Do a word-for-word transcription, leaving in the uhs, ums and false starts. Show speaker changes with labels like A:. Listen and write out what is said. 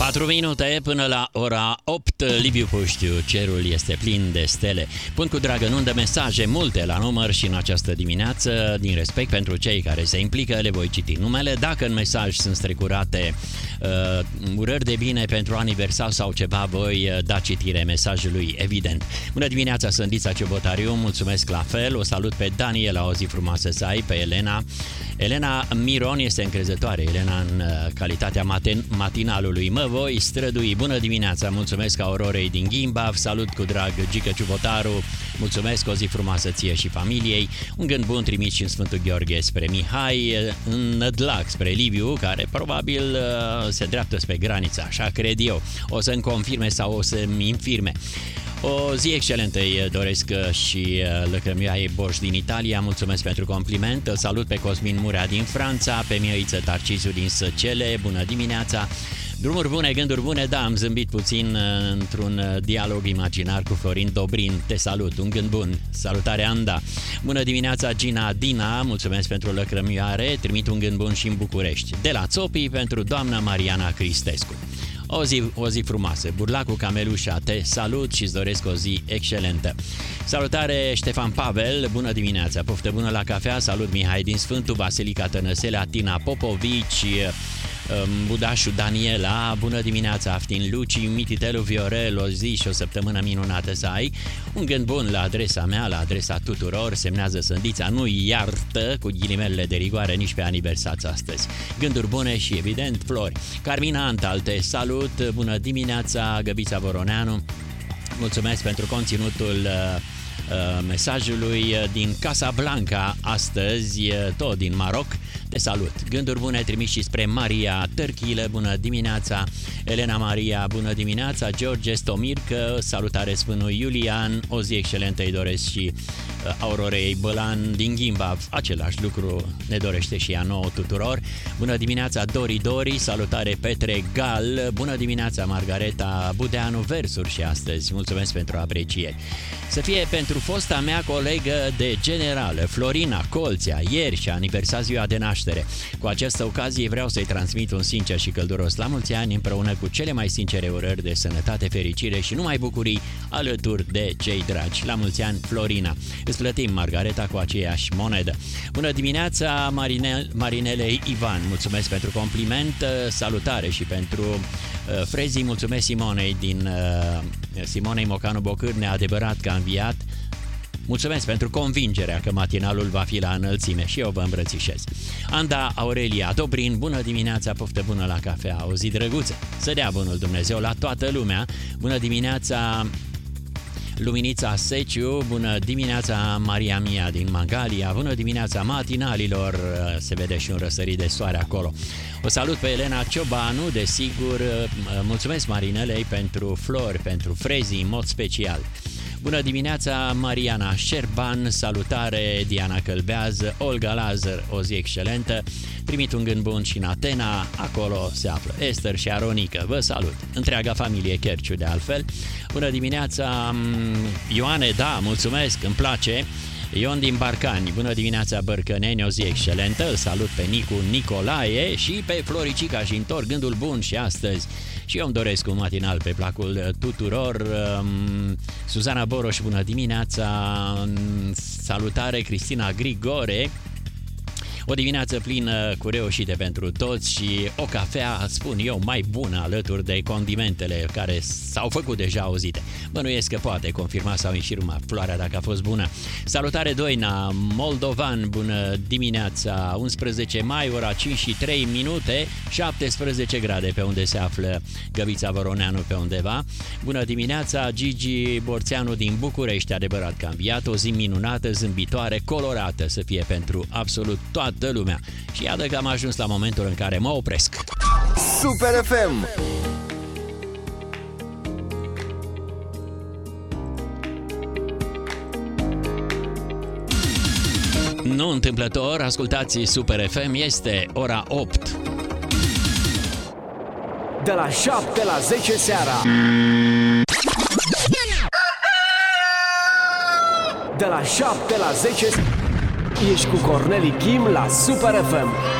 A: patru minute până la ora opt. Liviu Puștiu, cerul este plin de stele. Pun cu dragă în undă mesaje multe la număr și în această dimineață. Din respect pentru cei care se implică, le voi citi numele. Dacă în mesaj sunt strecurate uh, urări de bine pentru aniversar sau ceva, voi da citire mesajului, evident. Bună dimineața, Sândița Ciobotariu, mulțumesc la fel. O salut pe Daniela, o zi frumoasă să ai, pe Elena. Elena Miron este încrezătoare, Elena în calitatea maten- matinalului. Mă voi strădui. Bună dimineața, mulțumesc Aurorei din Ghimbav, salut cu drag Gică Ciubotaru, mulțumesc, o zi frumoasă ție și familiei. Un gând bun trimis și în Sfântul Gheorghe spre Mihai, în Nădlac spre Liviu, care probabil se dreaptă spre graniță, așa cred eu. O să-mi confirme sau o să-mi infirme. O zi excelentă îi doresc și Lăcrămioaie Boș din Italia, mulțumesc pentru compliment. Îl salut pe Cosmin Murea din Franța, pe Mioiță Tarcisiu din Săcele, bună dimineața. Drumuri bune, gânduri bune, da, am zâmbit puțin într-un dialog imaginar cu Florin Dobrin, te salut, un gând bun, salutare Anda. Bună dimineața Gina Dina, mulțumesc pentru lăcrămioare, trimit un gând bun și în București. De la Țopii pentru doamna Mariana Cristescu. O zi, o zi frumoasă. Burlacul Camelușa, te salut și îți doresc o zi excelentă. Salutare Ștefan Pavel, bună dimineața, poftă bună la cafea, salut Mihai din Sfântul, Vasilica Tănăselea, Tina Popovici, Budașu Daniela, bună dimineața Aftin Luci, Mititelu Viorel, o zi și o săptămână minunată să ai. Un gând bun la adresa mea, la adresa tuturor, semnează Sândița, nu iartă cu ghilimelele de rigoare nici pe aniversați astăzi. Gânduri bune și evident flori. Carmina Antal, te salut, bună dimineața Găbița Voroneanu, mulțumesc pentru conținutul uh, mesajului din Casablanca astăzi, tot din Maroc. Te salut. Gânduri bune trimis și spre Maria Tărchilă, bună dimineața. Elena Maria, bună dimineața. George Stomircă, salutare Sfântul Iulian, o zi excelentă îi doresc și Aurorei Bălan din Ghimbav. Același lucru ne dorește și ea nouă tuturor. Bună dimineața Dori Dori, salutare Petre Gal, bună dimineața Margareta Budeanu, versuri și astăzi. Mulțumesc pentru aprecieri. Să fie pentru fosta mea colegă de generală, Florina Colțea, ieri și-a aniversat ziua de naștere. Cu această ocazie vreau să-i transmit un sincer și călduros la mulți ani, împreună cu cele mai sincere urări de sănătate, fericire și numai bucurii alături de cei dragi. La mulți ani, Florina. Îți plătim, Margareta, cu aceeași monedă. Bună dimineața, Marinel, Marinelei Ivan, mulțumesc pentru compliment, salutare și pentru uh, frezii, mulțumesc Simonei din uh, Simonei Mocanu Bocârne, adevărat că a înviat. Mulțumesc pentru convingerea că matinalul va fi la înălțime și eu vă îmbrățișez. Anda Aurelia Dobrin, bună dimineața, poftă bună la cafea, o zi drăguță. Să dea bunul Dumnezeu la toată lumea. Bună dimineața Luminița Seciu, bună dimineața Maria Mia din Mangalia, bună dimineața matinalilor, se vede și un răsărit de soare acolo. O salut pe Elena Ciobanu, desigur, mulțumesc Marinelei pentru flori, pentru frezii în mod special. Bună dimineața Mariana Șerban, salutare Diana Călbează, Olga Lazar, o zi excelentă, trimit un gând bun și în Atena, acolo se află Esther și Aronică, vă salut, întreaga familie Cherciu de altfel. Bună dimineața Ioane, da, mulțumesc, îmi place. Ion din Barcani, bună dimineața Bărcăneni, o zi excelentă, îl salut pe Nicu Nicolae și pe Floricica și întorc gândul bun și astăzi. Și eu îmi doresc un matinal pe placul tuturor. Suzana Boroș, bună dimineața, salutare Cristina Grigore. O dimineață plină cu reușite pentru toți și o cafea, spun eu, mai bună alături de condimentele care s-au făcut deja auzite. Bănuiesc că poate confirma sau înșirma floarea dacă a fost bună. Salutare Doina, Moldovan, bună dimineața, unsprezece mai, ora cinci și trei minute, șaptesprezece grade pe unde se află Găvița Voroneanu pe undeva. Bună dimineața, Gigi Borțeanu din București, adevărat că a înviat, o zi minunată, zâmbitoare, colorată să fie pentru absolut toată de lumea. Și iată că am ajuns la momentul în care mă opresc.
B: Super F M.
A: Nu întâmplător, ascultați Super F M, este ora opt.
B: De la șapte la zece seara. De la șapte la zece ești cu Corneli Kim la Super F M.